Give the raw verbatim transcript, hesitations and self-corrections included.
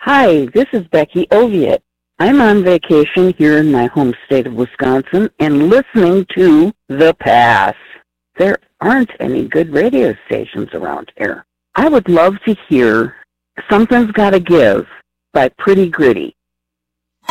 Hi, this is Becky Oviatt. I'm on vacation here in my home state of Wisconsin and listening to The Pass. There aren't any good radio stations around here. I would love to hear Something's Gotta Give by Pretty Gritty.